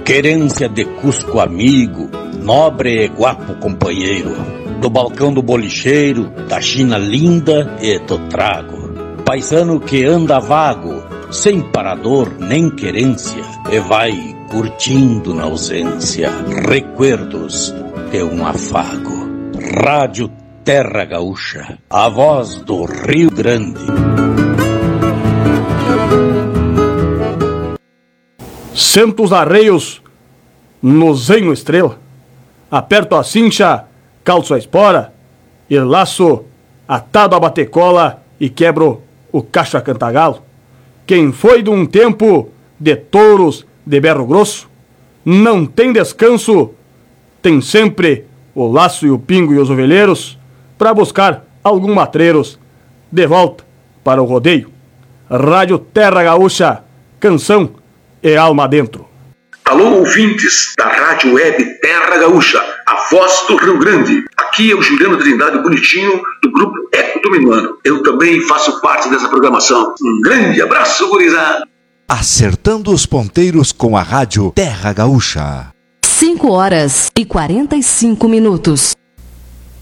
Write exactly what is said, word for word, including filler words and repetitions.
Querência de Cusco amigo, nobre e guapo companheiro, do balcão do bolicheiro, da China linda e do trago. Paisano que anda vago, sem parador nem querência, e vai curtindo na ausência recuerdos de um afago. Rádio Terra Gaúcha, a voz do Rio Grande. Sento os arreios no zenho estrela, aperto a cincha, calço a espora, e laço atado a batecola e quebro o cacho a cantagalo. Quem foi de um tempo de touros de berro grosso, não tem descanso, tem sempre o laço e o pingo e os ovelheiros para buscar algum matreiros de volta para o rodeio. Rádio Terra Gaúcha, canção e alma dentro. Alô, ouvintes da Rádio Web Terra Gaúcha, a voz do Rio Grande. Aqui é o Juliano Trindade Bonitinho, do grupo Eco do Minuano. Eu também faço parte dessa programação. Um grande abraço, gurizada. Acertando os ponteiros com a Rádio Terra Gaúcha. cinco horas e quarenta e cinco minutos.